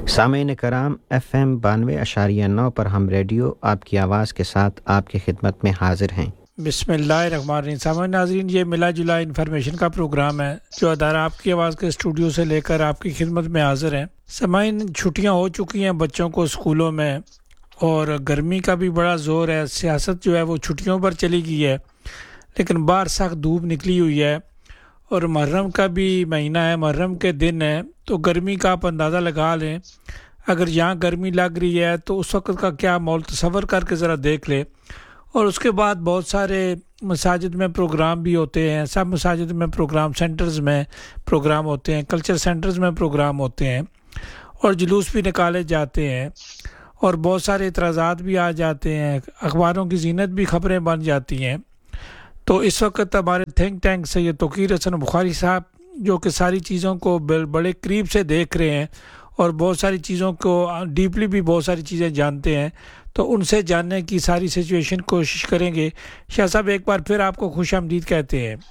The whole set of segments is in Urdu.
سامعین کرام FM 92.9 پر ہم ریڈیو آپ کی آواز کے ساتھ آپ کی خدمت میں حاضر ہیں۔ بسم اللہ الرحمن الرحیم۔ سامعین ناظرین، یہ ملا جلا انفارمیشن کا پروگرام ہے جو ادارہ آپ کی آواز کے اسٹوڈیو سے لے کر آپ کی خدمت میں حاضر ہیں۔ سامعین، چھٹیاں ہو چکی ہیں بچوں کو اسکولوں میں، اور گرمی کا بھی بڑا زور ہے۔ سیاست جو ہے وہ چھٹیوں پر چلی گئی ہے، لیکن باہر سخت دھوپ نکلی ہوئی ہے، اور محرم کا بھی مہینہ ہے، محرم کے دن ہے، تو گرمی کا آپ اندازہ لگا لیں۔ اگر یہاں گرمی لگ رہی ہے تو اس وقت کا کیا ماحول تصور کر کے ذرا دیکھ لیں۔ اور اس کے بعد بہت سارے مساجد میں پروگرام بھی ہوتے ہیں، سب مساجد میں پروگرام، سینٹرز میں پروگرام ہوتے ہیں، کلچر سینٹرز میں پروگرام ہوتے ہیں، اور جلوس بھی نکالے جاتے ہیں، اور بہت سارے اعتراضات بھی آ جاتے ہیں، اخباروں کی زینت بھی خبریں بن جاتی ہیں۔ تو اس وقت ہمارے تھنک ٹینک سید توقیر حسن بخاری صاحب، جو کہ ساری چیزوں کو بڑے قریب سے دیکھ رہے ہیں اور بہت ساری چیزوں کو ڈیپلی بھی بہت ساری چیزیں جانتے ہیں، تو ان سے جاننے کی ساری سچویشن کوشش کریں گے۔ شاہ صاحب، ایک بار پھر آپ کو خوش آمدید کہتے ہیں۔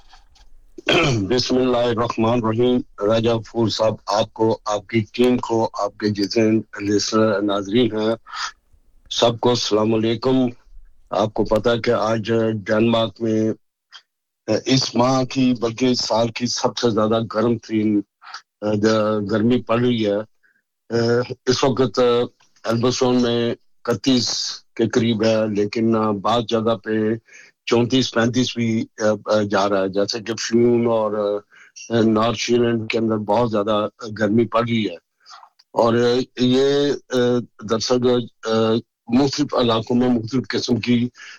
بسم اللہ الرحمن الرحیم۔ راجہ پور صاحب، آپ کو، آپ کی ٹیم کو، آپ کے جتنے لسنر ناظرین ہیں، سب کو السلام علیکم۔ آپ کو پتہ کہ آج ڈنمارک میں اس ماہ کی بلکہ اس سال کی سب سے زیادہ گرم ترین گرمی پڑ رہی ہے۔ اس وقت ایلبسٹون میں 31 کے قریب ہے، لیکن بعض جگہ پہ 34-35 بھی جا رہا ہے، جیسے کہ فیون اور نارتھ شیلینڈ کے اندر بہت زیادہ گرمی پڑ رہی ہے۔ اور یہ دراصل مختلف علاقوں میں مختلف قسم کی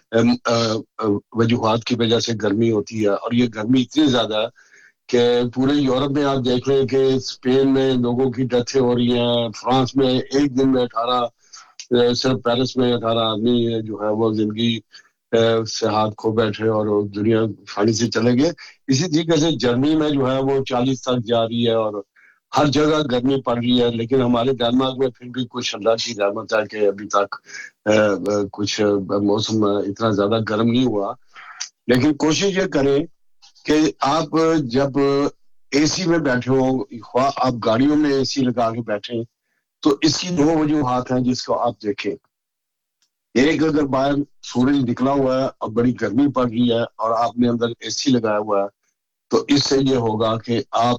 وجوہات کی وجہ سے گرمی ہوتی ہے، اور یہ گرمی اتنی زیادہ ہے کہ پورے یورپ میں آپ دیکھ رہے ہیں کہ اسپین میں لوگوں کی ڈیتھیں ہو رہی ہیں، فرانس میں ایک دن میں 18، صرف پیرس میں 18 آدمی جو ہے وہ زندگی سے ہاتھ کھو بیٹھے اور دنیا پھاڑی سے چلے گئے۔ اسی طریقے سے جرمنی میں جو ہے وہ 40 تک جا رہی ہے، اور ہر جگہ گرمی پڑ رہی ہے۔ لیکن ہمارے ڈنمارک میں پھر بھی کچھ اللہ کی رحمت ہے کہ ابھی تک کچھ موسم اتنا زیادہ گرم نہیں ہوا۔ لیکن کوشش یہ کریں کہ آپ جب اے سی میں بیٹھے ہوں، خواہ آپ گاڑیوں میں اے سی لگا کے بیٹھیں، تو اس کی 2 وجوہات ہیں جس کو آپ دیکھیں۔ ایک، اگر باہر سورج نکلا ہوا ہے اور بڑی گرمی پڑ رہی ہے اور آپ نے اندر اے سی لگایا ہوا ہے، تو اس سے یہ ہوگا کہ آپ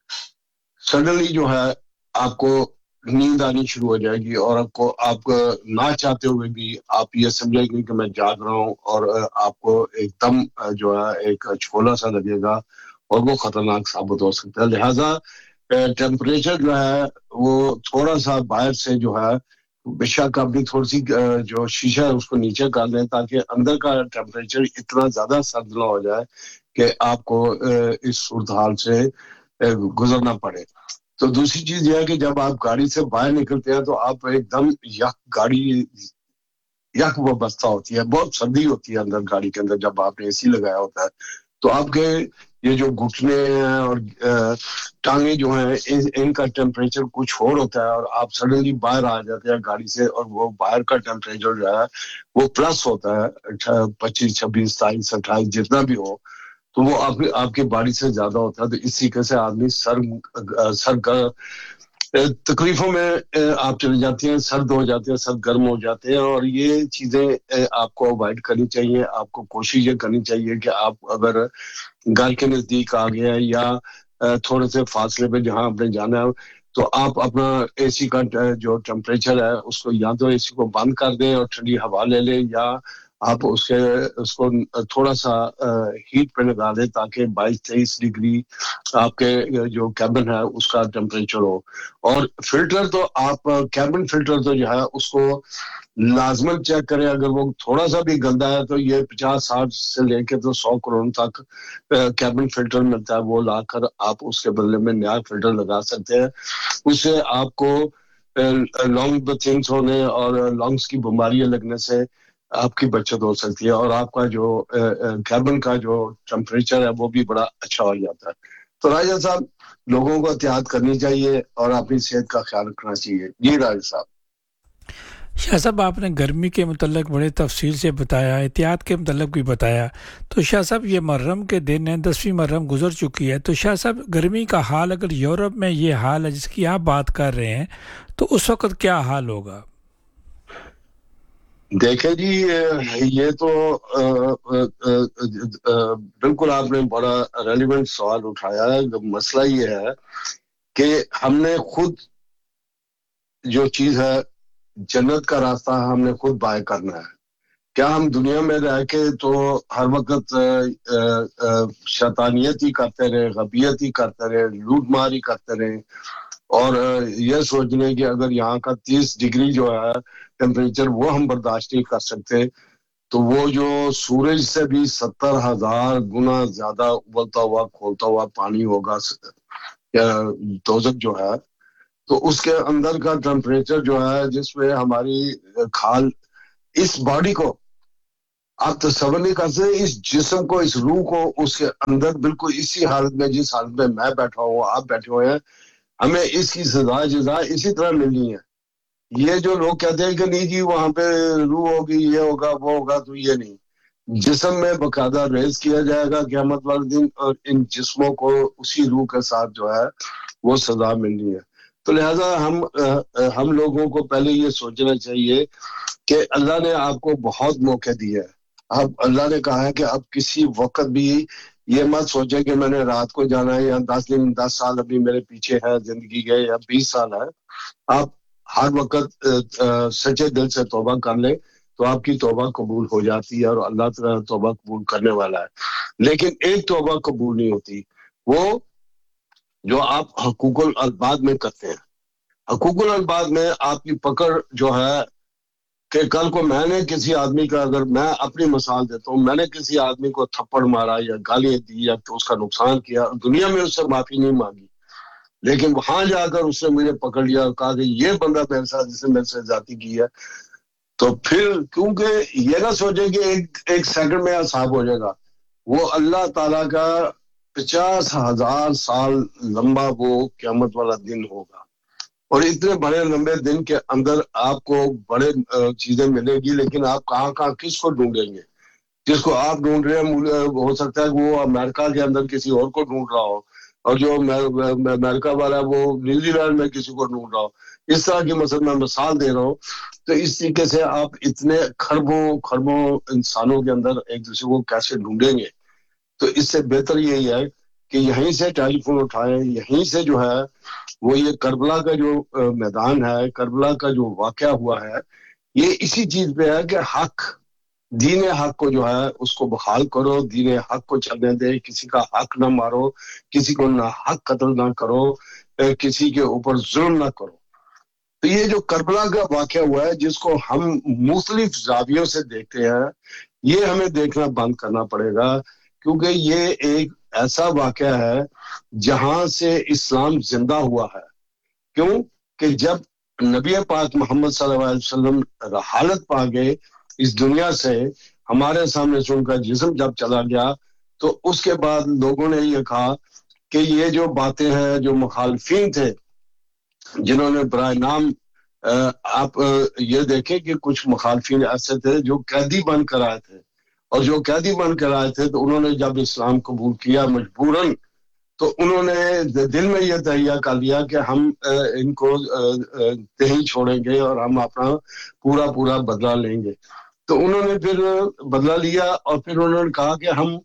سڈنلی جو ہے آپ کو نیند آنی شروع ہو جائے گی، اور آپ نہ چاہتے ہوئے بھی آپ یہ سمجھیں گے کہ میں جاگ رہا ہوں، اور آپ کو ایک دم جو ہے ایک چھولا سا لگے گا، اور وہ خطرناک ثابت ہو سکتا ہے۔ لہٰذا ٹیمپریچر جو ہے وہ تھوڑا سا باہر سے جو ہے بے شک اپنی تھوڑی سی جو شیشہ ہے اس کو نیچے کر لیں، تاکہ اندر کا ٹیمپریچر اتنا زیادہ سرد نہ ہو جائے کہ آپ کو اس صورتحال سے گزرنا پڑے۔ تو دوسری چیز یہ ہے کہ جب آپ گاڑی سے باہر نکلتے ہیں تو آپ ایک دم گاڑی یک وابستہ ہوتی ہے، بہت سردی ہوتی ہے اندر گاڑی کے اندر جب آپ نے اے سی لگایا ہوتا ہے، تو آپ کے یہ جو گھٹنے ہیں اور ٹانگیں جو ہیں ان کا ٹیمپریچر کچھ اور ہوتا ہے، اور آپ سڈنلی باہر آ جاتے ہیں گاڑی سے، اور وہ باہر کا ٹیمپریچر جو ہے وہ پلس ہوتا ہے 25، 26، 27، 28 جتنا بھی ہو، تو وہ آپ کی باڈی سے زیادہ ہوتا ہے۔ تو اس طریقے سے آدمی سر کا تکلیفوں میں آپ چلے جاتے ہیں، سرد ہو جاتے ہیں، سرد گرم ہو جاتے ہیں، اور یہ چیزیں آپ کو اوائڈ کرنی چاہیے۔ آپ کو کوشش یہ کرنی چاہیے کہ آپ اگر گھر کے نزدیک آ گئے ہیں یا تھوڑے سے فاصلے پہ جہاں آپ نے جانا ہے، تو آپ اپنا اے سی کا جو ٹیمپریچر ہے اس کو یا تو اے سی کو بند کر دیں اور ٹھنڈی ہوا لے لیں، یا آپ اس کو تھوڑا سا ہیٹ پہ لگا دیں تاکہ 22-23 ڈگری آپ کے جو کیبن ہے اس کا ٹیمپریچر ہو۔ اور فلٹر تو آپ کیبن فلٹر تو جو ہے اس کو لازمن چیک کریں، اگر وہ تھوڑا سا بھی گندا ہے تو یہ 50-60 سے لے کے تو 100 کروڑ تک کیبن فلٹر ملتا ہے، وہ لا کر آپ اس کے بدلے میں نیا فلٹر لگا سکتے ہیں۔ اس سے آپ کو لانگ برتھنگز ہونے اور لانگز کی بیماریاں لگنے سے آپ کی بچت ہو سکتی ہے، اور آپ کا جو کیبن کا جو ٹیمپریچر ہے وہ بھی بڑا اچھا ہو جاتا ہے۔ تو راجہ صاحب، لوگوں کو احتیاط کرنی چاہیے اور اپنی صحت کا خیال رکھنا چاہیے۔ جی راجہ صاحب۔ شاہ صاحب آپ نے گرمی کے متعلق بڑے تفصیل سے بتایا، احتیاط کے متعلق بھی بتایا، تو شاہ صاحب یہ محرم کے دن ہے، 10ویں محرم گزر چکی ہے، تو شاہ صاحب گرمی کا حال اگر یورپ میں یہ حال ہے جس کی آپ بات کر رہے ہیں تو اس وقت کیا حال ہوگا؟ دیکھیں جی، یہ تو بالکل آپ نے بڑا ریلیونٹ سوال اٹھایا ہے۔ مسئلہ یہ ہے کہ ہم نے خود جو چیز ہے جنت کا راستہ ہم نے خود بائے کرنا ہے۔ کیا ہم دنیا میں رہ کے تو ہر وقت شیطانیت ہی کرتے رہے، غبیت ہی کرتے رہے، لوٹ مار ہی کرتے رہے، اور یہ سوچ لیں کہ اگر یہاں کا 30 ڈگری جو ہے ٹیمپریچر وہ ہم برداشت نہیں کر سکتے، تو وہ جو سورج سے بھی 70,000 گنا زیادہ ابلتا ہوا کھولتا ہوا پانی ہوگا دوزخ جو ہے، تو اس کے اندر کا ٹیمپریچر جو ہے جس میں ہماری کھال اس باڈی کو آپ تصور نہیں کر سکتے، اس جسم کو، اس روح کو اس کے اندر بالکل اسی حالت میں جس حالت میں میں بیٹھا ہوں، آپ بیٹھے ہوئے ہیں، ہمیں اس کی سزا جزا اسی طرح ملنی ہے۔ یہ جو لوگ کہتے ہیں کہ نہیں جی وہاں پہ روح ہوگی، یہ ہوگا وہ ہوگا، تو یہ نہیں، جسم میں باقاعدہ ریز کیا جائے گا قیامت والے دن، اور ان جسموں کو اسی روح کے ساتھ جو ہے وہ سزا ملنی ہے۔ تو لہٰذا ہم لوگوں کو پہلے یہ سوچنا چاہیے کہ اللہ نے آپ کو بہت موقع دیا ہے۔ اب اللہ نے کہا ہے کہ اب کسی وقت بھی یہ مت سوچے کہ میں نے رات کو جانا ہے، یا 10 سال ابھی میرے پیچھے ہے زندگی کے، یا 20 سال ہے۔ آپ ہر وقت سچے دل سے توبہ کر لیں تو آپ کی توبہ قبول ہو جاتی ہے، اور اللہ تعالیٰ توبہ قبول کرنے والا ہے۔ لیکن ایک توبہ قبول نہیں ہوتی، وہ جو آپ حقوق العباد میں کرتے ہیں۔ حقوق العباد میں آپ کی پکڑ جو ہے کہ کل کو میں نے کسی آدمی کا، اگر میں اپنی مثال دیتا ہوں، میں نے کسی آدمی کو تھپڑ مارا یا گالیاں دی یا اس کا نقصان کیا، دنیا میں اس سے معافی نہیں مانگی، لیکن وہاں جا کر اس نے مجھے پکڑ لیا اور کہا کہ یہ بندہ میرے ساتھ جس نے میرے سے زیادتی کی ہے، تو پھر کیونکہ یہ نہ سوچے کہ ایک سیکنڈ میں صاحب ہو جائے گا، وہ اللہ تعالیٰ کا 50,000 سال لمبا وہ قیامت والا دن ہوگا، اور اتنے بڑے لمبے دن کے اندر آپ کو بڑے چیزیں ملے گی، لیکن آپ کہاں کس کو ڈھونڈیں گے؟ جس کو آپ ڈھونڈ رہے ہیں ہو سکتا ہے کہ وہ امریکہ کے اندر کسی اور کو ڈھونڈ رہا ہو، اور جو امریکہ والا ہے وہ نیوزی لینڈ میں کسی کو ڈھونڈ رہا ہو۔ اس طرح کی میں مثال دے رہا ہوں۔ تو اس طریقے سے آپ اتنے خربوں انسانوں کے اندر ایک دوسرے کو کیسے ڈھونڈیں گے؟ تو اس سے بہتر یہی ہے کہ یہیں سے ٹیلی فون اٹھائیں، یہیں سے جو ہے وہ یہ کربلا کا جو میدان ہے، کربلا کا جو واقعہ ہوا ہے، یہ اسی چیز پہ ہے کہ دین حق کو جو ہے اس کو بحال کرو، دین حق کو چلنے دے، کسی کا حق نہ مارو، کسی کو نہ حق قتل نہ کرو، کسی کے اوپر ظلم نہ کرو۔ تو یہ جو کربلا کا واقعہ ہوا ہے جس کو ہم مختلف زاویوں سے دیکھتے ہیں، یہ ہمیں دیکھنا بند کرنا پڑے گا، کیونکہ یہ ایک ایسا واقعہ ہے جہاں سے اسلام زندہ ہوا ہے۔ کیوں کہ جب نبی پاک محمد صلی اللہ علیہ وسلم رحالت پا گئے اس دنیا سے، ہمارے سامنے سے ان کا جسم جب چلا گیا، تو اس کے بعد لوگوں نے یہ کہا کہ یہ جو باتیں ہیں، جو مخالفین تھے جنہوں نے برائے نام، آپ یہ دیکھیں کہ کچھ مخالفین ایسے تھے جو قیدی بن کر آئے تھے، اور جو قیدی بن کر آئے تھے تو انہوں نے جب اسلام قبول کیا مجبوراً، تو انہوں نے دل میں یہ تہیہ کر لیا کہ ہم ان کو نہیں چھوڑیں گے اور ہم اپنا پورا بدلہ لیں گے۔ تو انہوں نے پھر بدلہ لیا، اور پھر انہوں نے کہا کہ ہم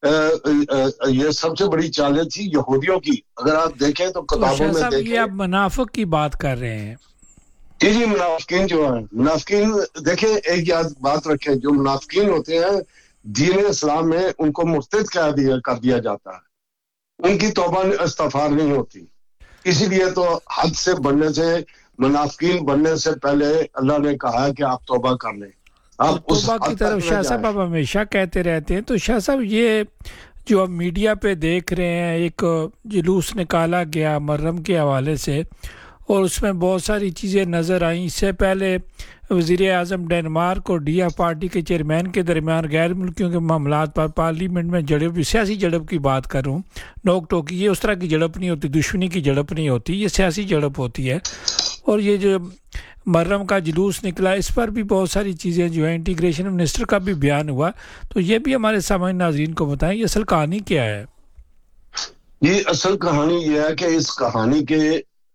یہ سب سے بڑی چالیں تھی یہودیوں کی۔ اگر آپ دیکھیں تو کتابوں میں دیکھیں، یہ آپ منافق کی بات کر رہے ہیں؟ جی منافقین جو ہیں، منافقین دیکھیں، ایک بات رکھیں، جو منافقین ہوتے ہیں دین اسلام میں ان کو مرتد کر دیا جاتا ہے، ان کی توبہ استغفار نہیں ہوتی۔ اسی لیے تو حد سے بڑھنے سے، منافقین بننے سے پہلے اللہ نے کہا ہے کہ آپ توبہ کر لیں۔ آپ توبہ کی طرف شاہ صاحب آپ ہمیشہ کہتے رہتے ہیں، تو شاہ صاحب یہ جو اب میڈیا پہ دیکھ رہے ہیں، ایک جلوس نکالا گیا محرم کے حوالے سے، اور اس میں بہت ساری چیزیں نظر آئیں۔ اس سے پہلے وزیر اعظم ڈنمارک اور ڈی ایف پارٹی کے چیئرمین کے درمیان غیر ملکیوں کے معاملات پر پارلیمنٹ میں جھڑپ، سیاسی جھڑپ کی بات کر رہا ہوں، نوک ٹوکی، یہ اس طرح کی جھڑپ نہیں ہوتی، دشمنی کی جھڑپ نہیں ہوتی، یہ سیاسی جھڑپ ہوتی ہے۔ اور یہ جو محرم کا جلوس نکلا اس پر بھی بہت ساری چیزیں جو ہیں انٹیگریشن منسٹر کا بھی بیان ہوا, تو یہ بھی ہمارے سامعین ناظرین کو بتائیں یہ اصل کہانی کیا ہے. یہ اصل کہانی یہ ہے کہ اس کہانی کے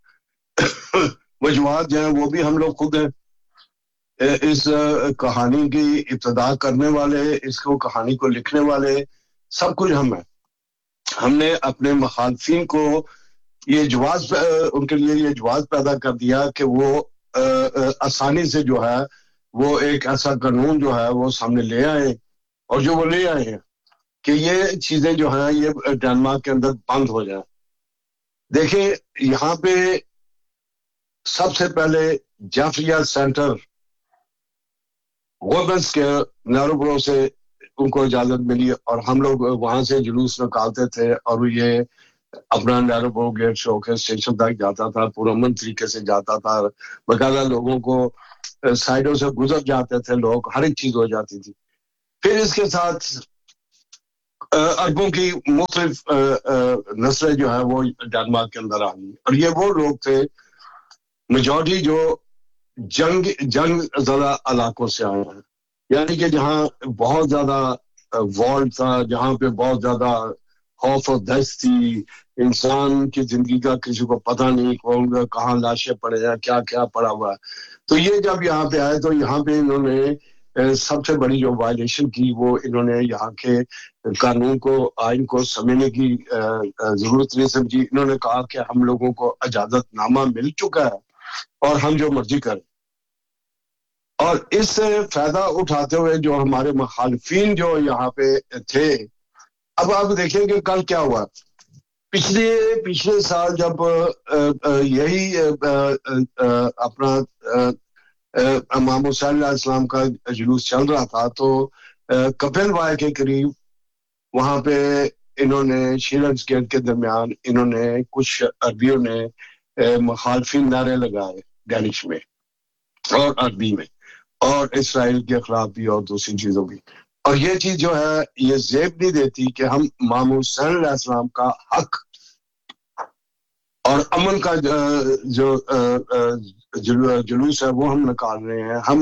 وجوہات جو ہیں وہ بھی ہم لوگ خود ہیں. اس کہانی کی ابتدا کرنے والے, اس کو کہانی کو لکھنے والے سب کچھ ہم ہیں. ہم نے اپنے مخالفین کو یہ جواز, ان کے لیے یہ جواز پیدا کر دیا کہ وہ آسانی سے جو ہے وہ ایک ایسا قانون جو ہے وہ سامنے لے آئے, اور جو وہ لے آئے ہیں کہ یہ چیزیں جو ہیں یہ ڈنمارک کے اندر بند ہو جائیں. دیکھیں یہاں پہ سب سے پہلے جیفریا سینٹر گورنمنٹ کے نیروبرو سے ان کو اجازت ملی, اور ہم لوگ وہاں سے جلوس نکالتے تھے, اور یہ اپنا نیروبرو گیٹ شو کے اسٹیشن تک جاتا تھا, پرامن طریقے سے جاتا تھا, باقاعدہ لوگوں کو سائڈوں سے گزر جاتے تھے لوگ, ہر ایک چیز ہو جاتی تھی. پھر اس کے ساتھ اربوں کی مختلف نسلیں جو ہے وہ ڈنمارک کے اندر آ گئی, اور یہ وہ لوگ تھے میجورٹی جو جنگ زدہ علاقوں سے آئے ہیں, یعنی کہ جہاں بہت زیادہ وار تھا, جہاں پہ بہت زیادہ خوف و دہشت تھی, انسان کی زندگی کا کسی کو پتہ نہیں کون کہاں لاشیں پڑے ہیں, کیا کیا پڑا ہوا ہے. تو یہ جب یہاں پہ آئے تو یہاں پہ انہوں نے سب سے بڑی جو وائلیشن کی وہ انہوں نے یہاں کے قانون کو, آئین کو سمجھنے کی ضرورت نہیں سمجھی. انہوں نے کہا کہ ہم لوگوں کو اجازت نامہ مل چکا ہے اور ہم جو مرضی کریں, اور اس سے فائدہ اٹھاتے ہوئے جو ہمارے مخالفین جو یہاں پہ تھے. اب آپ دیکھیں کہ کل کیا ہوا. پچھلے سال جب یہی اپنا امام حسین علیہ السلام کا جلوس چل رہا تھا تو کپل وائے کے قریب وہاں پہ انہوں نے شیلنز گیٹ کے درمیان انہوں نے کچھ عربیوں نے مخالفین نعرے لگائے ڈینش میں اور عربی میں, اور اسرائیل کے خلاف بھی اور دوسری چیزوں بھی. اور یہ چیز جو ہے یہ زیب نہیں دیتی کہ ہم امام حسین علیہ السلام کا حق اور امن کا جو جلوس ہے وہ ہم نکال رہے ہیں. ہم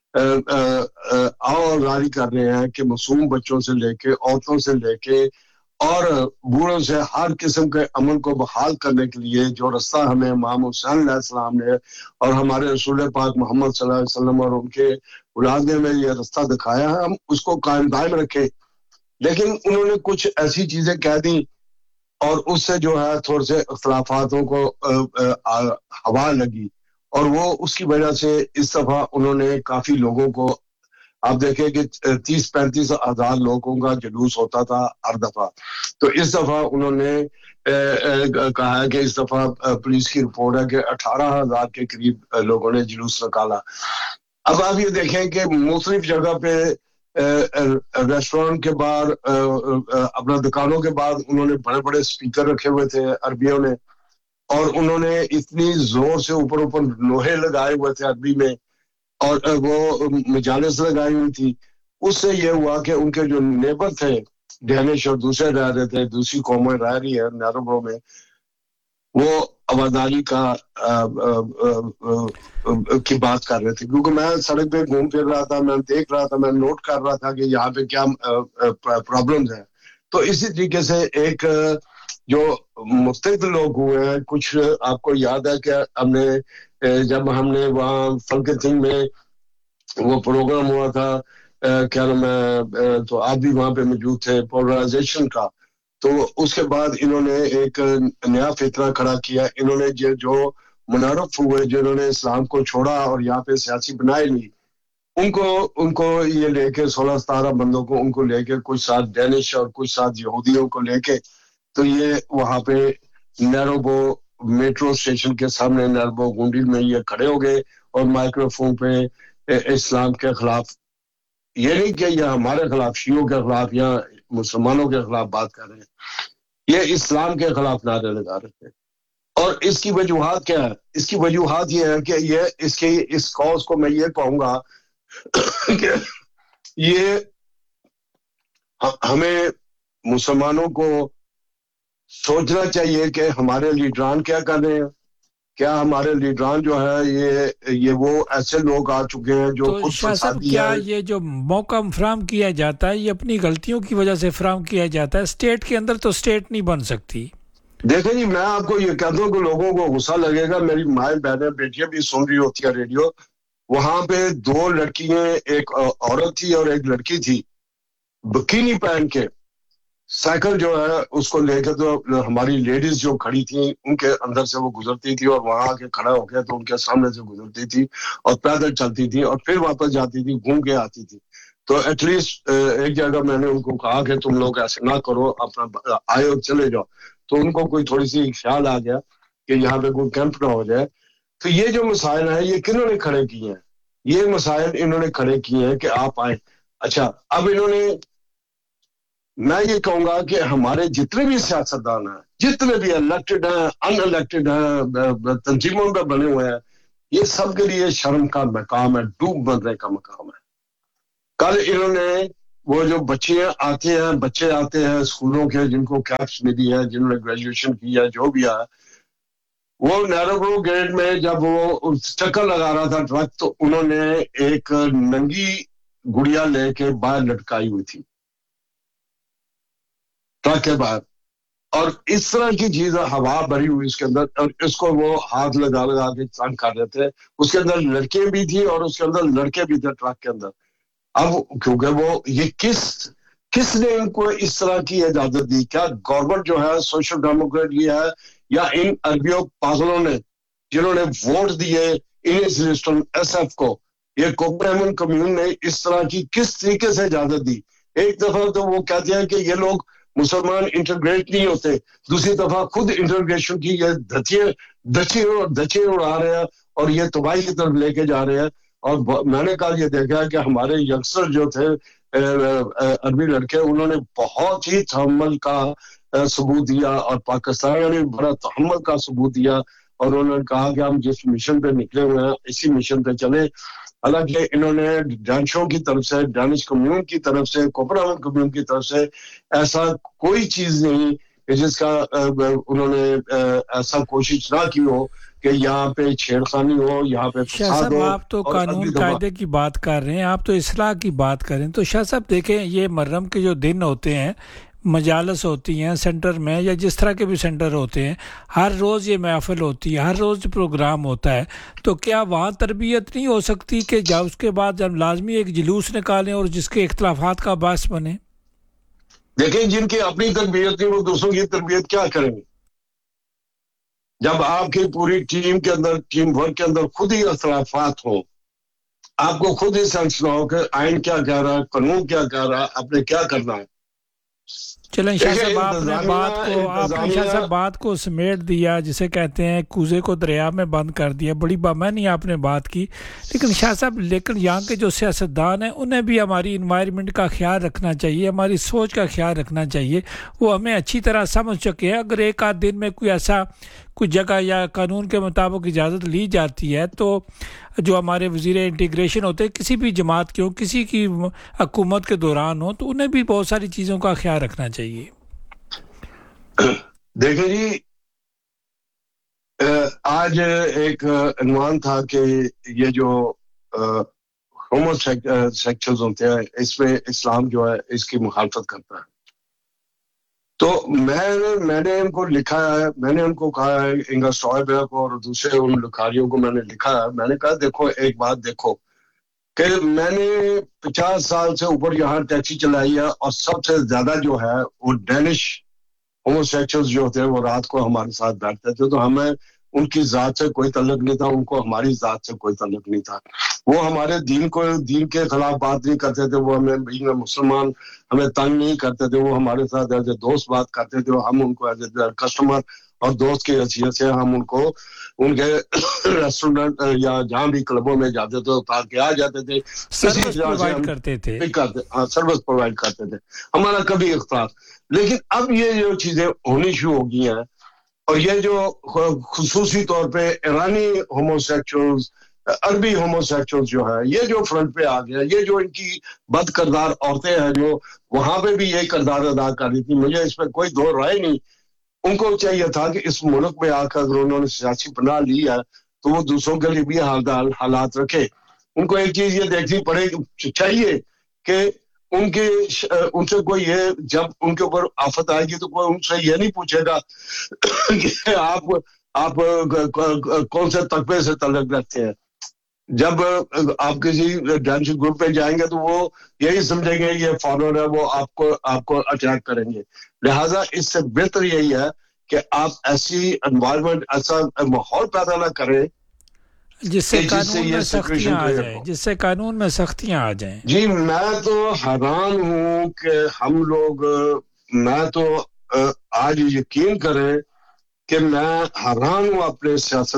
آوازاری کر رہے ہیں کہ معصوم بچوں سے لے کے, عورتوں سے لے کے اور بوڑھوں سے ہر قسم کے امن کو بحال کرنے کے لیے جو رستہ ہمیں امام حسین علیہ السلام نے اور ہمارے رسول پاک محمد صلی اللہ علیہ وسلم اور ان کے اولاد نے ہمیں یہ رستہ دکھایا ہے, ہم اس کو قائم دائم رکھیں. لیکن انہوں نے کچھ ایسی چیزیں کہہ دیں اور اس سے جو ہے تھوڑے سے اختلافاتوں کو ہوا لگی, اور وہ اس کی وجہ سے اس دفعہ انہوں نے کافی لوگوں کو, آپ دیکھیں کہ 30-35 ہزار لوگوں کا جلوس ہوتا تھا ہر دفعہ, تو اس دفعہ انہوں نے کہا ہے کہ اس دفعہ پولیس کی رپورٹ ہے کہ 18,000 کے قریب لوگوں نے جلوس نکالا. اب آپ یہ دیکھیں کہ مختلف جگہ پہ ریسٹورنٹ کے باہر اپنا دکانوں کے بعد انہوں نے بڑے بڑے سپیکر رکھے ہوئے تھے عربیوں نے, اور انہوں نے اتنی زور سے اوپر لوہے لگائے ہوئے تھے عربی میں, اور وہ مجالس لگائی ہوئی تھی. اس سے یہ ہوا کہ ان کے جو نیبر تھے ڈینش اور دوسرے رہ رہے تھے, دوسری قومیں رہ رہی ہے نیروبرو میں, وہ آباداری کی بات کر رہے تھے. کیونکہ میں سڑک پہ گھوم پھر رہا تھا, میں دیکھ رہا تھا, میں نوٹ کر رہا تھا کہ یہاں پہ کیا پرابلمز ہیں. تو اسی طریقے سے ایک جو مستقل لوگ ہوئے ہیں, کچھ آپ کو یاد ہے کہ جب ہم نے وہاں فلکتنگ میں وہ پروگرام ہوا تھا, کیا نام ہے, تو آپ بھی وہاں پہ موجود تھے, پولرائزیشن کا. تو اس کے بعد انہوں نے ایک نیا فطرہ کھڑا کیا. انہوں نے جو منحرف ہوئے, جنہوں نے اسلام کو چھوڑا اور یہاں پہ سیاسی بنائی لی, ان کو یہ لے کے 16-17 بندوں کو ان کو لے کے کچھ ساتھ ڈینش اور کچھ ساتھ یہودیوں کو لے کے, تو یہ وہاں پہ نیروبو میٹرو اسٹیشن کے سامنے نیروبو گونڈی میں یہ کھڑے ہو گئے اور مائکروفون پہ اسلام کے خلاف, یہ نہیں کہ یہ ہمارے خلاف, شیعوں کے خلاف یا مسلمانوں کے خلاف بات کر رہے ہیں, یہ اسلام کے خلاف نعرے لگا رہے تھے. اور اس کی وجوہات کیا ہے؟ اس کی وجوہات یہ ہے کہ اس کاز کو میں یہ کہوں گا کہ یہ ہمیں مسلمانوں کو سوچنا چاہیے کہ ہمارے لیڈران کیا کر رہے ہیں, کیا ہمارے لیڈران جو ہے یہ وہ ایسے لوگ آ چکے ہیں جو خود فسادی ہیں؟ کیا یہ جو موقع فراہم کیا جاتا ہے یہ اپنی غلطیوں کی وجہ سے فراہم کیا جاتا ہے؟ اسٹیٹ کے اندر تو اسٹیٹ نہیں بن سکتی. دیکھیں جی میں آپ کو یہ کہتا ہوں کہ لوگوں کو غصہ لگے گا, میری مائیں بہنیں بیٹیاں بھی سن رہی ہوتی ہیں ریڈیو, وہاں پہ 2 لڑکیاں, ایک عورت تھی اور ایک لڑکی تھی, بکینی پہن کے سائیکل جو ہے اس کو لے کے, تو ہماری لیڈیز جو کھڑی تھیں ان کے اندر سے وہ گزرتی تھی اور وہاں کے کھڑا ہو کے تو ان کے سامنے سے گزرتی تھی اور پیدل چلتی تھی اور پھر واپس جاتی تھی, گھوم کے آتی تھی. تو ایٹ لیسٹ ایک جگہ میں نے ان کو کہا کہ تم لوگ ایسے نہ کرو, اپنا آئے اور چلے جاؤ. تو ان کو کوئی تھوڑی سی خیال آ گیا کہ یہاں پہ کوئی کیمپ نہ ہو جائے. تو یہ جو مسائل ہیں یہ کنہوں نے کھڑے کیے ہیں؟ یہ مسائل انہوں نے کھڑے کیے ہیں کہ آپ آئیں. اچھا اب انہوں نے, میں یہ کہوں گا کہ ہمارے جتنے بھی سیاستدان ہیں, جتنے بھی الیکٹڈ ہیں ان الیکٹڈ ہیں, تنظیموں میں بنے ہوئے ہیں, یہ سب کے لیے شرم کا مقام ہے, ڈوب مرنے کا مقام ہے. کل انہوں نے وہ جو بچے آتے ہیں اسکولوں کے جن کو کیپس ملی ہے, جنہوں نے گریجویشن کی ہے, جو بھی ہے, وہ نیروگرو گیٹ میں جب وہ چکر لگا رہا تھا ٹرک, تو انہوں نے ایک ننگی گڑیا لے کے باہر لٹکائی ہوئی تھی ٹرک کے باہر, اور اس طرح کی چیز ہوا بھری ہوئی اس کے اندر, اور اس کو وہ ہاتھ لگا کے تنگ کر رہے تھے. اس کے اندر لڑکے بھی تھی اور اس کے اندر لڑکے بھی تھے ٹرک کے اندر. اب کیونکہ وہ یہ کس نے ان کو اس طرح کی اجازت دی؟ کیا گورنمنٹ جو ہے سوشل ڈیموکریٹ یہ ہے, یا ان عربیوں پاگلوں نے جنہوں نے ووٹ دیے ایس ایف کو, یہ کوپرمن کمیون نے اس طرح کی کس طریقے سے اجازت دی؟ ایک دفعہ تو وہ کہتے ہیں کہ یہ لوگ مسلمان انٹرگریٹ نہیں ہوتے, دوسری دفعہ خود انٹرگریشن کی یہ دھچے اڑا رہے ہیں اور یہ تباہی کی طرف لے کے جا رہے ہیں. اور میں نے کل یہ دیکھا کہ ہمارے ینگسٹر جو تھے عربی لڑکے, انہوں نے بہت ہی تحمل کا ثبوت دیا اور پاکستان نے بڑا تحمل کا ثبوت دیا, اور انہوں نے کہا کہ ہم جس مشن پہ نکلے ہوئے ہیں اسی مشن پہ چلیں. حالانکہ انہوں نے ڈانشوں کی طرف سے, ڈانش کمیون کی طرف سے, کوپرامن کمیون کی طرف سے ایسا کوئی چیز نہیں کہ جس کا انہوں نے ایسا کوشش نہ کی ہو کہ یہاں پہ چھیڑخانی ہو, یہاں پہ فساد ہو. آپ تو قانون قاعدے کی بات کر رہے ہیں, آپ تو اصلاح کی بات کر رہے ہیں. تو شاہ صاحب دیکھیں, یہ محرم کے جو دن ہوتے ہیں, مجالس ہوتی ہیں سینٹر میں یا جس طرح کے بھی سینٹر ہوتے ہیں, ہر روز یہ محفل ہوتی ہے, ہر روز پروگرام ہوتا ہے, تو کیا وہاں تربیت نہیں ہو سکتی کہ جب اس کے بعد جب لازمی ایک جلوس نکالیں اور جس کے اختلافات کا باعث بنے؟ دیکھیں جن کی اپنی تربیت نہیں وہ دوسروں کی تربیت کیا کریں گے؟ جب آپ کی پوری ٹیم کے اندر, ٹیم ورک کے اندر خود ہی اختلافات ہوں, آپ کو خود ہی سینس نہ ہو کہ آئین کیا کہہ رہا ہے, قانون کیا کہہ رہا ہے, آپ نے کیا کرنا ہے. چلیں شاہ صاحب, آپ نے شاہ صاحب بات کو سمیٹ دیا, جسے کہتے ہیں کوزے کو دریا میں بند کر دیا. بڑی بامعنی آپ نے بات کی. لیکن شاہ صاحب, لیکن یہاں کے جو سیاستدان ہیں انہیں بھی ہماری انوائرمنٹ کا خیال رکھنا چاہیے, ہماری سوچ کا خیال رکھنا چاہیے. وہ ہمیں اچھی طرح سمجھ چکے ہیں. اگر ایک آدھ دن میں کوئی جگہ یا قانون کے مطابق اجازت لی جاتی ہے, تو جو ہمارے وزیر انٹیگریشن ہوتے ہیں کسی بھی جماعت کے ہوں, کسی کی حکومت کے دوران ہو, تو انہیں بھی بہت ساری چیزوں کا خیال رکھنا چاہیے. دیکھیں جی, آج ایک عنوان تھا کہ یہ جو ہومو سیکشلز ہوتے ہیں اس میں اسلام جو ہے اس کی مخالفت کرتا ہے. تو میں نے ان کو لکھا ہے, میں نے ان کو کہا ہے, انگا سٹوائبرگ کو اور دوسرے ان لکھاریوں کو میں نے لکھا ہے. میں نے کہا دیکھو ایک بات دیکھو کہ میں نے 50 سال سے اوپر یہاں ٹیکسی چلائی ہے, اور سب سے زیادہ جو ہے وہ ڈینش ہومو سیکشلز جو ہوتے ہیں وہ رات کو ہمارے ساتھ بیٹھتے تھے. تو ہمیں ان کی ذات سے کوئی تعلق نہیں تھا, ان کو ہماری ذات سے کوئی تعلق نہیں تھا. وہ ہمارے دین کے خلاف بات نہیں کرتے تھے, وہ ہمیں مسلمان ہمیں تنگ نہیں کرتے تھے, وہ ہمارے ساتھ ایز اے دوست بات کرتے تھے. ہم ان کو ایز اے کسٹمر اور دوست کی حیثیت سے ہم ان کو ان کے ریسٹورینٹ یا جہاں بھی کلبوں میں جاتے تھے اتار کے آ جاتے تھے, سروس پرووائڈ کرتے تھے, سروس پرووائڈ کرتے تھے, ہمارا کبھی اختلاف. لیکن اب یہ جو چیزیں ہونی شروع ہو گئی ہیں, اور یہ جو خصوصی طور پہ ایرانی ہومو سیکشولز, عربی ہومو سیکشولز جو ہے, یہ جو فرنٹ پہ آ گیا, یہ جو ان کی بد کردار عورتیں ہیں جو وہاں پہ بھی یہ کردار ادا کر رہی تھی, مجھے اس پہ کوئی دو رائے نہیں उनको चाहिए था कि इस मुल्क में आकर अगर उन्होंने सियासी पनाह ली है तो वो दूसरों के लिए भी हालात रखे। उनको एक चीज ये देखनी पड़ेगी चाहिए कि उनसे कोई ये जब उनके ऊपर आफत आएगी तो कोई उनसे ये नहीं पूछेगा कि आप कौन से तकबे से तल्लुक रखते हैं। जब आप किसी डांस ग्रुप पे जाएंगे तो वो यही समझेंगे ये फॉलोअर है, वो आपको अटैक करेंगे। लिहाजा इससे बेहतर यही है कि आप ऐसी एनवायरनमेंट, ऐसा माहौल पैदा ना करें जिससे कानून में सख्तियां आ जाए, जिससे कानून में सख्तियां आ जाएं। जी मैं तो हैरान हूं कि हम लोग, मैं तो आज यकीन करें कि मैं हैरान हूं अपने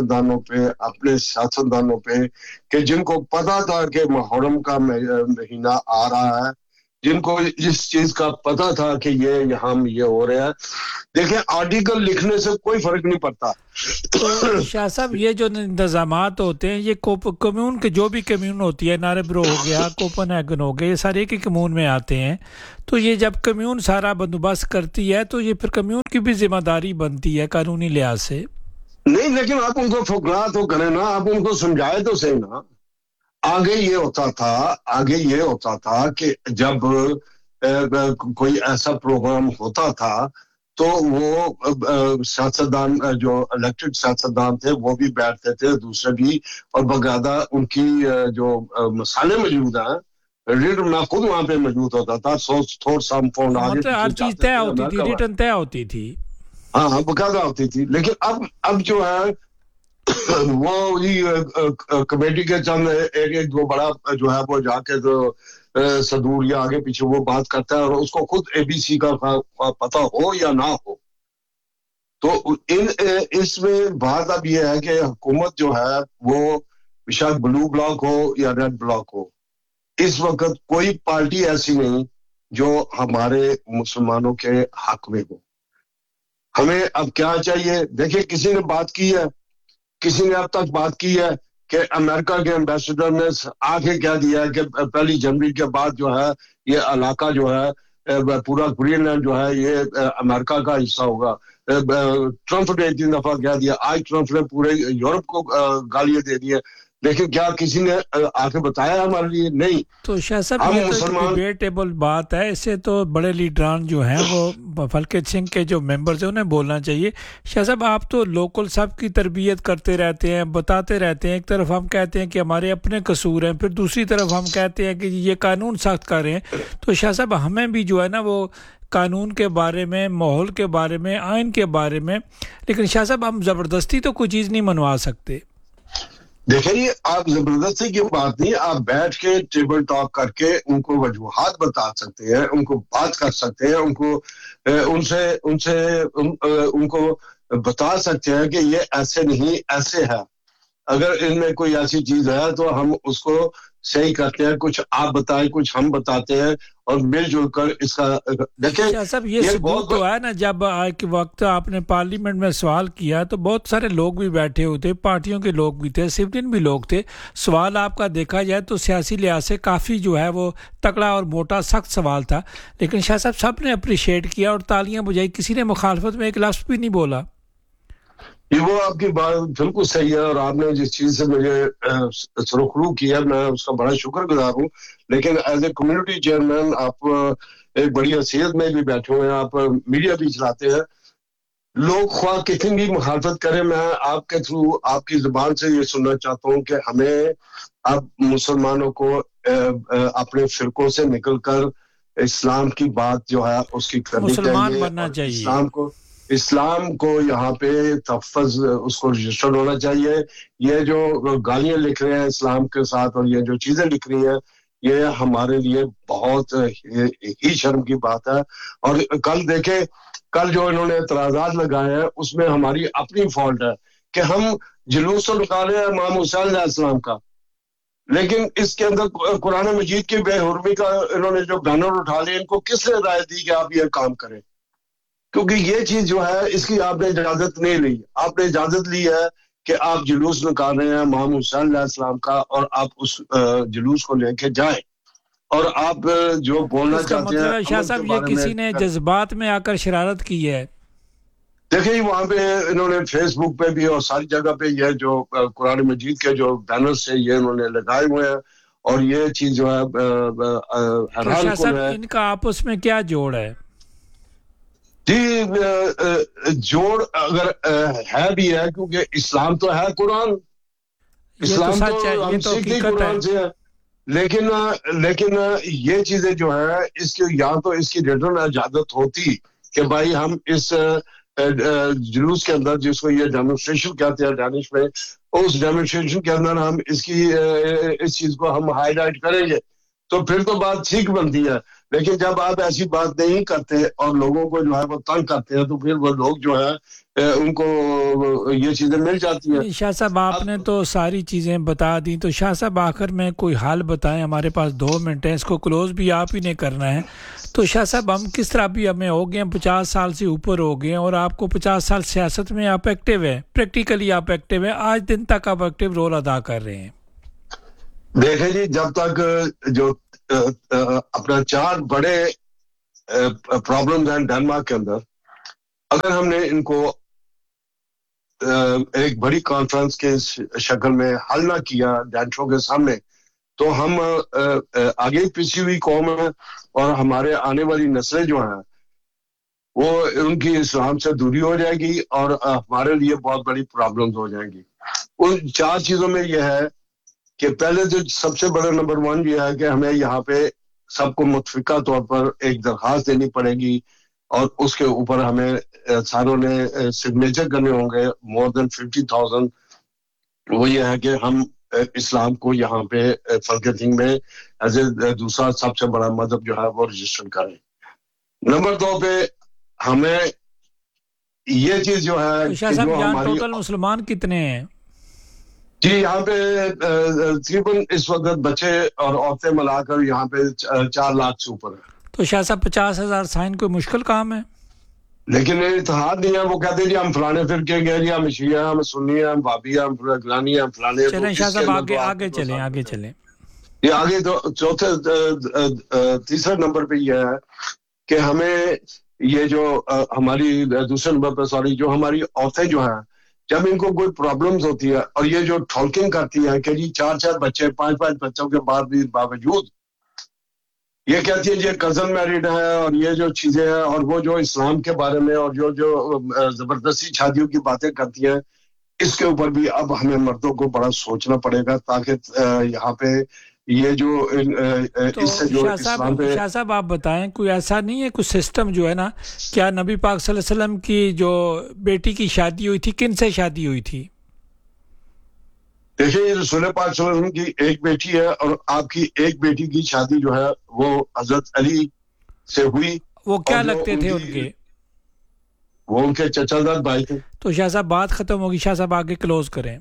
सियासतदानों पे कि जिनको पता था कि मुहर्रम का महीना आ रहा है, जिनको इस चीज का पता था कि ये यहाँ ये हो रहा है। देखें आर्टिकल लिखने से कोई फर्क नहीं पड़ता। तो शाह साहब ये जो इंतजामात होते हैं ये कम्यून के, जो भी कम्यून होती है, नारेब्रो हो गया, कोपनहेगन हो गया, ये सारे एक ही कम्यून में आते हैं। तो ये जब कम्यून सारा बंदोबस्त करती है तो ये फिर कम्यून की भी जिम्मेदारी बनती है कानूनी लिहाज से। नहीं, लेकिन आप उनको फुकरा तो करें ना, आप उनको समझाए तो सही ना। आगे ये होता था कि जब कोई ऐसा प्रोग्राम होता था तो वो सियासतदान, जो इलेक्टेड सियासतदान थे, वो भी बैठते थे, दूसरे भी, और बकायदा उनकी जो मसाले मौजूद हैं, रीडर मैं खुद वहां पे मौजूद होता था, थोड़ा सा फोन मतलब हर चीज तय होती थी, रिटर्न तय होती थी। हाँ बकायदा होती थी। लेकिन अब जो है वो कमेटी के चंद एक दो बड़ा जो है वो जाके तो सदूर या आगे पीछे वो बात करता है और उसको खुद एबीसी का पता हो या ना हो। तो इसमें बात अब ये है कि हुकूमत जो है वो शायद ब्लू ब्लॉक हो या रेड ब्लॉक हो, इस वक्त कोई पार्टी ऐसी नहीं जो हमारे मुसलमानों के हक में हो। हमें अब क्या चाहिए? देखिए किसी ने बात की है, किसी ने अब तक बात की है कि अमेरिका के एम्बेसडर ने आगे कह दिया है कि 1 जनवरी के बाद जो है ये इलाका जो है पूरा ग्रीनलैंड जो है ये अमेरिका का हिस्सा होगा। ट्रंप ने 3 दफा कह दिया, आज ट्रंप ने पूरे यूरोप को गालियां दे दी है, लेकिन क्या किसी ने आके बताया हमारे लिए? नहीं। तो शाह साहब ये तो डिबेटेबल बात है, इससे तो बड़े लीडरान जो हैं वो फलकेत सिंह के जो मेंबर्स हैं उन्हें बोलना चाहिए। शाह साहब आप तो लोकल सब की तरबियत करते रहते हैं, बताते रहते हैं। एक तरफ हम कहते हैं कि हमारे अपने कसूर हैं, फिर दूसरी तरफ हम कहते हैं कि ये कानून सख्त कर रहे हैं। तो शाह साहब हमें भी जो है ना वो कानून के बारे में, माहौल के बारे में, आइन के बारे में, लेकिन शाह साहब हम ज़बरदस्ती तो कोई चीज़ नहीं मनवा सकते। देखिए आप जबरदस्ती की बात नहीं, आप बैठ के टेबल टॉक करके उनको वजूहात बता सकते हैं, उनको बात कर सकते हैं, उनको बता सकते हैं कि ये ऐसे नहीं ऐसे है। अगर इनमें कोई ऐसी चीज है तो हम उसको सही करते हैं, कुछ आप बताएं कुछ हम बताते हैं और मिलजुल कर इसका देखें। सब ये सबूत तो है ना, जब एक वक्त आपने पार्लियामेंट में सवाल किया तो बहुत सारे लोग भी बैठे हुए थे, पार्टियों के लोग भी थे, सिविलियन भी लोग थे। सवाल आपका देखा जाए तो सियासी लिहाज से काफ़ी जो है वो तगड़ा और मोटा सख्त सवाल था, लेकिन शाह साहब सब ने अप्रिशिएट किया और तालियां बजाई, किसी ने मुखालफत में एक लफ्ज़ भी नहीं बोला। ये वो आपकी बात बिल्कुल सही है और आपने जिस चीज से मुझे सुरखरू किया मैं उसका बड़ा शुक्रगुजार हूँ। लेकिन एज ए कम्युनिटी चेयरमैन आप एक बड़ी हैसियत में भी बैठे हुए हैं, आप मीडिया भी चलाते हैं, लोग ख्वाह कितनी भी मुखालफत करें, मैं आपके थ्रू आपकी जुबान से ये सुनना चाहता हूँ कि हमें अब मुसलमानों को अपने फिरकों से निकलकर इस्लाम की बात जो है उसकी करनी चाहिए। इस्लाम को यहाँ पे तहफ़्फ़ुज़ उसको रजिस्टर्ड होना चाहिए। ये जो गालियां लिख रहे हैं इस्लाम के साथ और ये जो चीजें लिख रही हैं ये हमारे लिए बहुत ही शर्म की बात है। और कल देखें, कल जो इन्होंने एतराज़ात लगाए हैं उसमें हमारी अपनी फॉल्ट है कि हम जुलूस तो निकाले हैं इमाम हुसैन अलैहिस्सलाम का, लेकिन इसके अंदर कुरान मजीद की बेहुरमी का इन्होंने जो बैनर उठा लिए, इनको किसने राय दी कि आप ये काम करें? क्योंकि ये चीज जो है इसकी आपने इजाजत नहीं ली। आपने इजाजत ली है कि आप जुलूस निकाल रहे हैं इमाम हुसैन अलैहिस्सलाम का और आप उस जुलूस को लेके जाएं और आप जो बोलना चाहते हैं। शाह साहब ये किसी ने जज्बात में आकर शरारत की है। देखिए वहाँ पे इन्होंने फेसबुक पे भी और सारी जगह पे ये जो कुरान मजीद के जो बैनर्स है ये इन्होंने लगाए हुए हैं और ये चीज जो है हैरान तो कुन है। इनका आपस में क्या जोड़ है? जी जोड़ अगर है भी है क्योंकि इस्लाम तो है कुरान, इस्लाम तो हम सीखते कुरान से है, लेकिन ये चीजें जो है इसकी या तो इसकी रिटर्न इजाजत होती कि भाई हम इस जुलूस के अंदर जिसको ये डेमोन्स्ट्रेशन कहते हैं डैनिश में, उस डेमोन्स्ट्रेशन के अंदर हम इस चीज को हम हाईलाइट करेंगे तो फिर तो बात ठीक बनती है। लेकिन जब आप ऐसी बात नहीं करते और लोगों को जो है वो तंग करते हैं तो फिर वो लोग जो है उनको ये चीजें मिल जाती हैं। शाह साहब आपने तो सारी चीज़ें बता दी, तो शाह साहब आखिर में कोई हाल बताएं, हमारे पास 2 मिनट हैं, इसको क्लोज भी आप ही ने करना है। तो शाह साहब हम किस तरह भी हमें हो गए, 50 साल से ऊपर हो गए और आपको 50 साल सियासत में आप एक्टिव हैं, प्रैक्टिकली आप एक्टिव हैं, आज दिन तक आप एक्टिव रोल अदा कर रहे हैं। देखें जी जब तक जो अपना 4 बड़े प्रॉब्लम्स हैं डेनमार्क के अंदर, अगर हमने इनको एक बड़ी कॉन्फ्रेंस के शक्ल में हल ना किया डैंशों के सामने तो हम आगे पिछी हुई कौम है और हमारे आने वाली नस्लें जो हैं वो उनकी इस्लाम से दूरी हो जाएगी और हमारे लिए बहुत बड़ी प्रॉब्लम्स हो जाएंगी। उन 4 चीजों में यह है कि पहले जो सबसे बड़ा नंबर 1 ये है कि हमें यहाँ पे सबको मुतफिका तौर पर एक दरखास्त देनी पड़ेगी और उसके ऊपर हमें सारों ने सिग्नेचर करने होंगे मोर देन 50,000। वो ये है कि हम इस्लाम को यहाँ पे फलकथिंग में एज ए दूसरा सबसे बड़ा मजहब जो है वो रजिस्टर करें। नंबर 2 पे हमें ये चीज जो है तो शाह साहब यहाँ टोटल मुसलमान कितने हैं? जी यहाँ पे तकरीबन इस वक्त बच्चे और औरतें मिलाकर यहाँ पे 4 लाख से ऊपर है। तो शाह साहब 50,000 साइन कोई मुश्किल काम है? लेकिन ये इत्तेहाद नहीं है, वो कहते हैं जी हम फलाने फिरके गए जी, हम शिया हम सुन्नी हैं हम भाभी हैं हम फलानी हैं हम फलाने। चलें शाह साहब आगे चलें। ये आगे तो तीसरे नंबर पे ये है कि हमें ये जो हमारी दूसरे नंबर पे सॉरी जो हमारी औरतें जो हैं जब इनको कोई प्रॉब्लम्स होती है और ये जो टॉकिंग करती है कि जी 4 बच्चे 5 बच्चों के बाद भी बावजूद ये कहती है ये कजन मैरिड है और ये जो चीजें हैं और वो जो इस्लाम के बारे में और जो जबरदस्ती शादियों की बातें करती हैं, इसके ऊपर भी अब हमें मर्दों को बड़ा सोचना पड़ेगा ताकि यहाँ पे ये जो इससे जो इस्लाम पे। शाह साहब आप बताएं कोई ऐसा नहीं है कोई सिस्टम जो है ना, क्या नबी पाक सल्लल्लाहु अलैहि वसल्लम की जो बेटी की शादी हुई थी किन से शादी हुई थी? देखिए रसूल पाक सल्लल्लाहु अलैहि वसल्लम की एक बेटी है और आपकी एक बेटी की शादी जो है वो हजरत अली से हुई। वो क्या लगते थे उनके? वो उनके चचाजाद भाई थे। तो शाह साहब बात खत्म होगी, शाह साहब आगे क्लोज करें।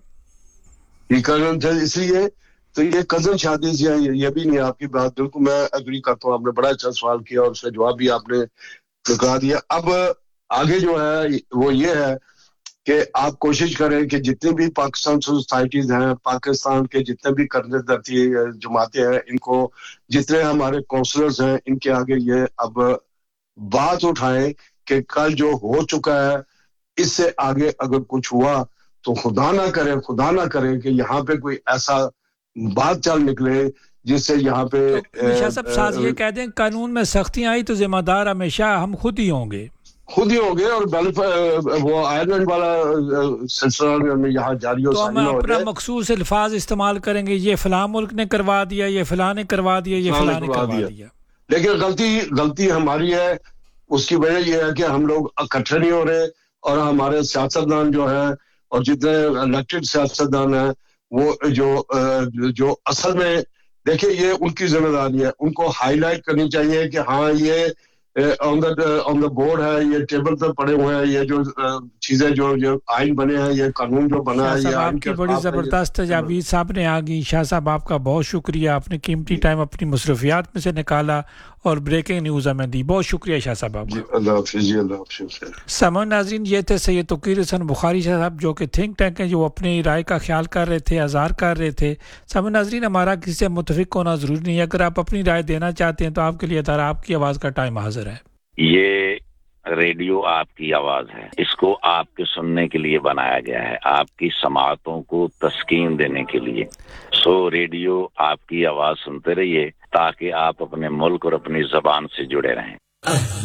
इसलिए तो ये कजन शादी से ये भी नहीं, आपकी बात बिल्कुल मैं एग्री करता हूँ, आपने बड़ा अच्छा सवाल किया और उसका जवाब भी आपने निकला दिया। अब आगे जो है वो ये है कि आप कोशिश करें कि जितनी भी पाकिस्तान सोसाइटीज हैं, पाकिस्तान के जितने भी करने दर्ती जमातें हैं, इनको जितने हमारे काउंसलर्स हैं इनके आगे ये अब बात उठाएं कि कल जो हो चुका है इससे आगे अगर कुछ हुआ तो खुदा ना करे कि यहाँ पे कोई ऐसा बात चल निकले जिससे यहाँ पे शाह साहब साथ ये कह दें कानून में सख्तियां आई तो जिम्मेदार हमेशा हम खुद ही होंगे और वो आयरलैंड वाला सिलसिला यहाँ जारी हो। तो हम अपना मखसूस अल्फाज इस्तेमाल करेंगे, ये फलां मुल्क ने करवा दिया, ये फलां ने करवा दिया, ये फलां ने करवा दिया। लेकिन गलती हमारी है। उसकी वजह यह है कि हम लोग इकट्ठे नहीं हो रहे और हमारे सियासतदान जो है और जितने इलेक्टेड सियासतदान हैं वो जो असल में देखिए ये उनकी जिम्मेदारी है, उनको हाईलाइट करनी चाहिए कि हाँ ये ऑन द बोर्ड है, ये टेबल पे पड़े हुए हैं, ये जो चीजें जो आइन बने हैं, ये कानून जो बना है, ये आपकी बड़ी जबरदस्त जावेद साहब ने आ गई। शाह साहब आपका बहुत शुक्रिया, आपने कीमती टाइम अपनी मसरूफियात में से निकाला और ब्रेकिंग न्यूज़ हमें दी। बहुत शुक्रिया शाह साहब आपका। सामान्य नाज़रीन ये थे सैयद तौकीर हसन बुखारी साहब जो कि थिंक टैंक हैं, जो अपनी राय का ख्याल कर रहे थे, आज़ार कर रहे थे। सामान्य नाज़रीन हमारा किसी से मुतफिक होना ज़रूरी नहीं है, अगर आप अपनी राय देना चाहते हैं तो आपके लिए अदारा आपकी आवाज़ का टाइम हाजिर है। ये ریڈیو آپ کی آواز ہے، اس کو آپ کے سننے کے لیے بنایا گیا ہے، آپ کی سماعتوں کو تسکین دینے کے لیے۔ ریڈیو آپ کی آواز سنتے رہیے تاکہ آپ اپنے ملک اور اپنی زبان سے جڑے رہیں۔